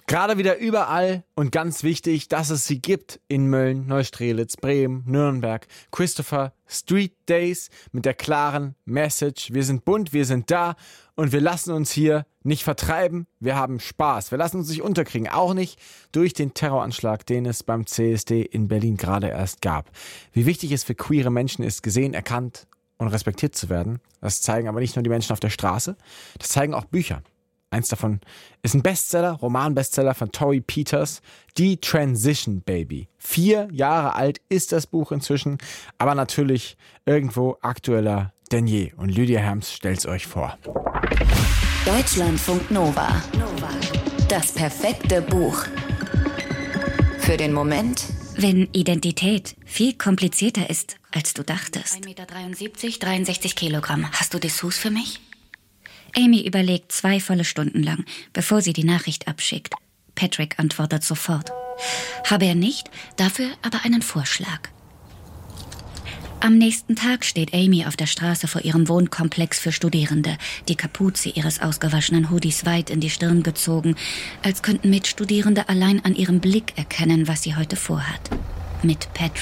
Gerade wieder überall und ganz wichtig, dass es sie gibt in Mölln, Neustrelitz, Bremen, Nürnberg. Christopher Street Days mit der klaren Message: Wir sind bunt, wir sind da und wir lassen uns hier nicht vertreiben. Wir haben Spaß. Wir lassen uns nicht unterkriegen. Auch nicht durch den Terroranschlag, den es beim CSD in Berlin gerade erst gab. Wie wichtig es für queere Menschen ist, gesehen, erkannt und respektiert zu werden. Das zeigen aber nicht nur die Menschen auf der Straße, das zeigen auch Bücher. Eins davon ist ein Bestseller, Roman-Bestseller von Torrey Peters, Die Transition Baby. 4 Jahre alt ist das Buch inzwischen, aber natürlich irgendwo aktueller denn je. Und Lydia Herms stellt's euch vor. Deutschlandfunk Nova. Das perfekte Buch. Für den Moment, wenn Identität viel komplizierter ist, als du dachtest. 1,73 Meter, 63 Kilogramm. Hast du Dessous für mich? Amy überlegt 2 volle Stunden lang, bevor sie die Nachricht abschickt. Patrick antwortet sofort. Habe er nicht, dafür aber einen Vorschlag. Am nächsten Tag steht Amy auf der Straße vor ihrem Wohnkomplex für Studierende, die Kapuze ihres ausgewaschenen Hoodies weit in die Stirn gezogen, als könnten Mitstudierende allein an ihrem Blick erkennen, was sie heute vorhat. Mit Patrick.